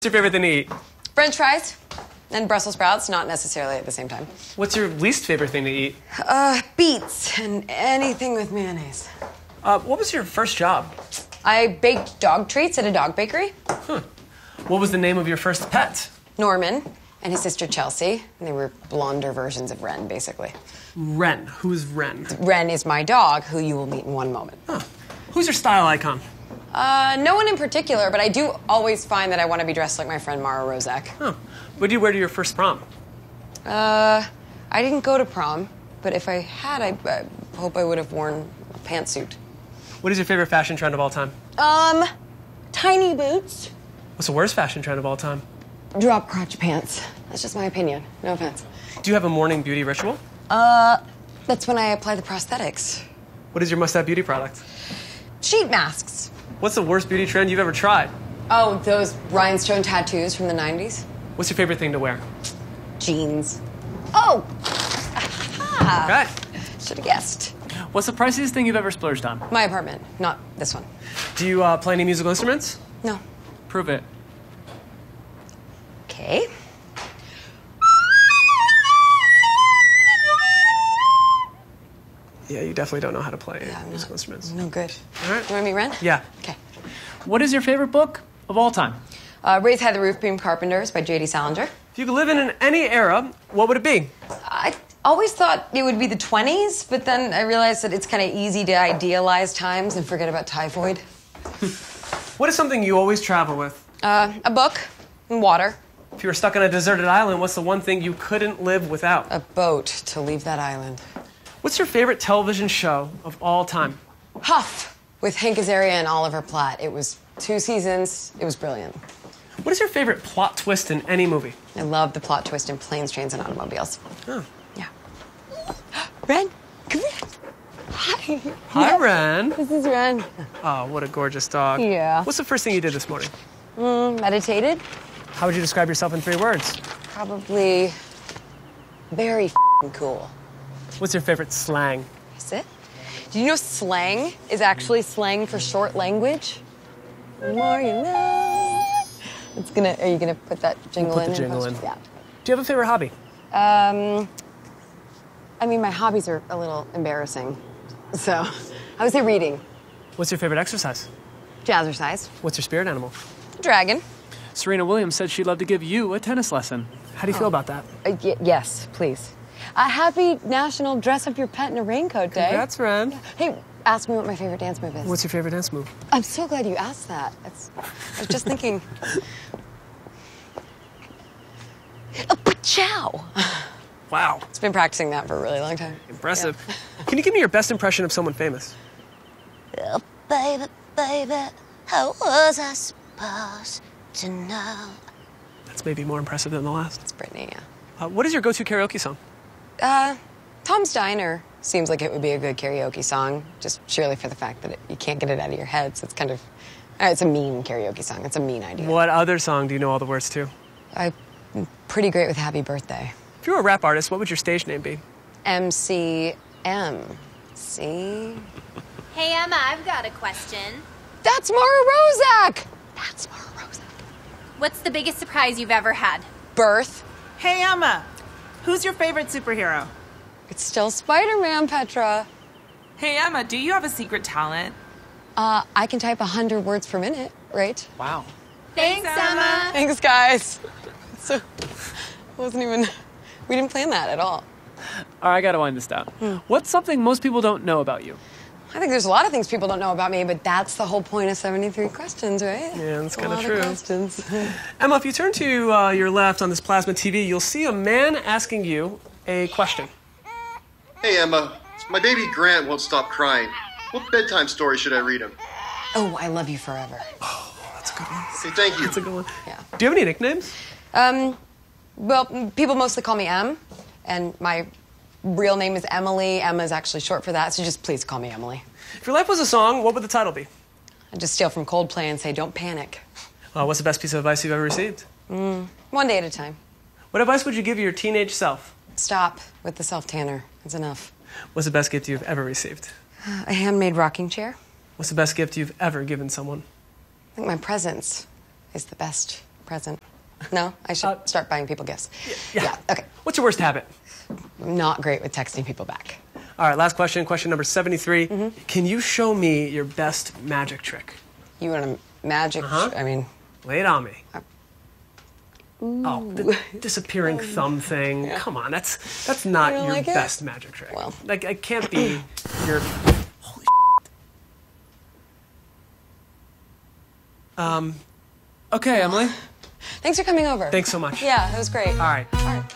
What's your favorite thing to eat? French fries and Brussels sprouts, not necessarily at the same time. What's your least favorite thing to eat? Beets and anything with mayonnaise. What was your first job? I baked dog treats at a dog bakery. What was the name of your first pet? Norman and his sister Chelsea. And they were blonder versions of Ren, basically. Ren. Who's Ren? Ren is my dog, who you will meet in one moment. Huh. Who's your style icon? No one in particular, but I do always find that I want to be dressed like my friend Mara Rozak. Huh. What did you wear to your first prom? I didn't go to prom, but if I had, I hope I would have worn a pantsuit. What is your favorite fashion trend of all time? Tiny boots. What's the worst fashion trend of all time? Drop crotch pants. That's just my opinion. No offense. Do you have a morning beauty ritual? That's when I apply the prosthetics. What is your must-have beauty product? Sheet masks. What's the worst beauty trend you've ever tried? Oh, those rhinestone tattoos from the 90s? What's your favorite thing to wear? Jeans. Oh! Aha! Okay. Should have guessed. What's the priciest thing you've ever splurged on? My apartment, not this one. Do you play any musical instruments? No. Prove it. Okay. Yeah, you definitely don't know how to play musical instruments. No good. All right. You want me to Ren? Yeah. Okay. What is your favorite book of all time? Raise Had the Roof Beam Carpenters by J.D. Salinger. If you could live in any era, what would it be? I always thought it would be the 20s, but then I realized that it's kind of easy to idealize times and forget about typhoid. What is something you always travel with? A book and water. If you were stuck on a deserted island, what's the one thing you couldn't live without? A boat to leave that island. What's your favorite television show of all time? Huff with Hank Azaria and Oliver Platt. It was 2 seasons. It was brilliant. What is your favorite plot twist in any movie? I love the plot twist in Planes, Trains, and Automobiles. Oh. Yeah. Ren, come here. Hi. Hi, Ren. This is Ren. Oh, what a gorgeous dog. Yeah. What's the first thing you did this morning? Meditated. How would you describe yourself in 3 words? Probably very cool. What's your favorite slang? Is it? Do you know slang is actually slang for short language? The more you know. Are you gonna put that jingle in? Put the jingle in. Yeah. Do you have a favorite hobby? I mean, my hobbies are a little embarrassing. So, I would say reading. What's your favorite exercise? Jazzercise. What's your spirit animal? Dragon. Serena Williams said she'd love to give you a tennis lesson. How do you feel about that? Yes, please. Happy National Dress Up Your Pet in a Raincoat Day. Congrats, Ren. Hey, ask me what my favorite dance move is. What's your favorite dance move? I'm so glad you asked that. I was just thinking. Ciao. Wow. It's been practicing that for a really long time. Impressive. Yeah. Can you give me your best impression of someone famous? Oh, baby, baby, how was I supposed to know? That's maybe more impressive than the last. It's Britney, yeah. What is your go-to karaoke song? Tom's Diner seems like it would be a good karaoke song, just surely for the fact that you can't get it out of your head, so it's kind of... it's a mean karaoke song. It's a mean idea. What other song do you know all the words to? I'm pretty great with Happy Birthday. If you were a rap artist, what would your stage name be? MCM. See? Hey, Emma, I've got a question. That's Mara Rozak! That's Mara Rozak. What's the biggest surprise you've ever had? Birth. Hey, Emma, who's your favorite superhero? It's still Spider-Man, Petra. Hey, Emma, do you have a secret talent? I can type 100 words per minute, right? Wow. Thanks, Emma. Thanks, guys. So, we didn't plan that at all. All right, I gotta wind this down. What's something most people don't know about you? I think there's a lot of things people don't know about me, but that's the whole point of 73 questions, right? Yeah, that's kind of A lot true. of questions. Emma, if you turn to your left on this plasma TV, you'll see a man asking you a question. Hey, Emma. My baby Grant won't stop crying. What bedtime story should I read him? Oh, I Love You Forever. Oh, that's a good one. Say thank you. That's a good one. Yeah. Do you have any nicknames? Well, people mostly call me Em, and my real name is Emily. Emma is actually short for that, so just please call me Emily. If your life was a song, what would the title be? I just steal from Coldplay and say, don't panic. What's the best piece of advice you've ever received? 1 day at a time. What advice would you give your teenage self? Stop with the self-tanner. It's enough. What's the best gift you've ever received? A handmade rocking chair. What's the best gift you've ever given someone? I think my presence is the best present. No, I should start buying people gifts. Yeah. Okay. What's your worst habit? Not great with texting people back. All right, last question. Question number 73. Can you show me your best magic trick? You want a magic? I mean, Lay it on me. Oh, the disappearing thumb thing. Come on, that's not You don't your like it? best magic trick. Well. Like, it can't be your. Holy. Okay, Emily. thanks for coming over. Thanks so much. Yeah, it was great. All right.